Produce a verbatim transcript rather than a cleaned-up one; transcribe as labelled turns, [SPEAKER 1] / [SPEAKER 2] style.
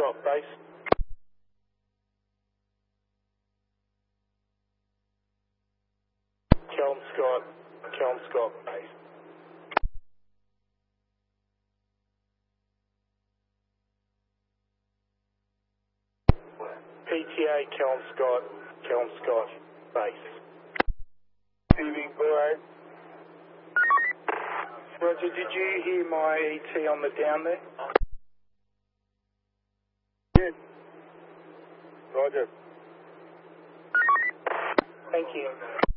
[SPEAKER 1] Scott, base. Kelm Scott, Kelm Scott, base. P T A, Kelm Scott, Kelm Scott, base.
[SPEAKER 2] Receiving Blue.
[SPEAKER 1] Roger, did you hear my E T on the down there?
[SPEAKER 2] Yes. Roger.
[SPEAKER 1] Thank you.